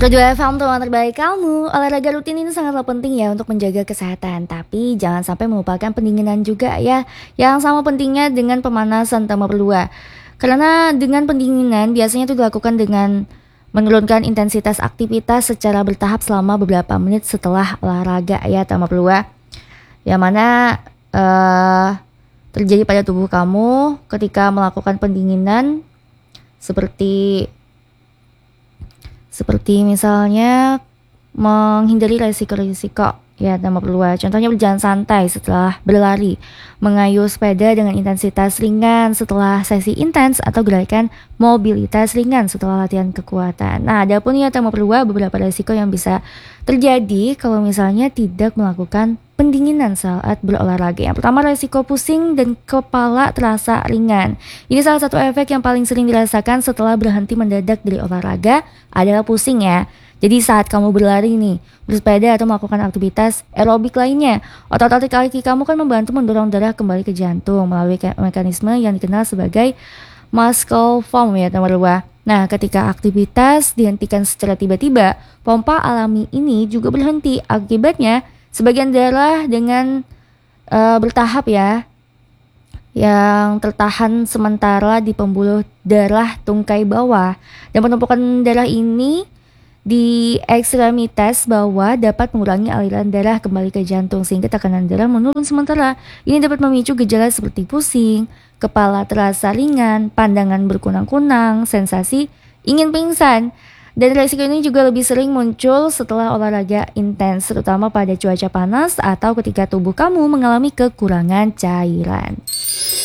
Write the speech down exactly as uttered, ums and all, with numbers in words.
Kedua F M teman terbaik kamu. Olahraga rutin ini sangatlah penting ya untuk menjaga kesehatan. Tapi jangan sampai melupakan pendinginan juga ya. Yang sama pentingnya dengan pemanasan tanpa perluan. Karena dengan pendinginan biasanya itu dilakukan dengan menurunkan intensitas aktivitas secara bertahap selama beberapa menit setelah olahraga ya tanpa perluan. Yang mana uh, terjadi pada tubuh kamu ketika melakukan pendinginan seperti Seperti misalnya menghindari resiko-resiko ya tanpa perlu. Contohnya berjalan santai setelah berlari, mengayuh sepeda dengan intensitas ringan setelah sesi intens, atau gerakan mobilitas ringan setelah latihan kekuatan. Nah, ada pun ya tanpa perlu beberapa resiko yang bisa terjadi kalau misalnya tidak melakukan pendinginan saat berolahraga. Yang pertama, resiko pusing dan kepala terasa ringan. Ini salah satu efek yang paling sering dirasakan setelah berhenti mendadak dari olahraga adalah pusing ya. Jadi saat kamu berlari nih, bersepeda atau melakukan aktivitas aerobik lainnya, otot-otot kaki kamu kan membantu mendorong darah kembali ke jantung melalui mekanisme yang dikenal sebagai muscle pump ya teman-teman. Nah, ketika aktivitas dihentikan secara tiba-tiba, pompa alami ini juga berhenti. Akibatnya, sebagian darah dengan uh, bertahap ya, yang tertahan sementara di pembuluh darah tungkai bawah, dan penumpukan darah ini di ekstremitas bawah dapat mengurangi aliran darah kembali ke jantung sehingga tekanan darah menurun sementara. Ini dapat memicu gejala seperti pusing, kepala terasa ringan, pandangan berkunang-kunang, sensasi ingin pingsan. Dan resiko ini juga lebih sering muncul setelah olahraga intens, terutama pada cuaca panas atau ketika tubuh kamu mengalami kekurangan cairan.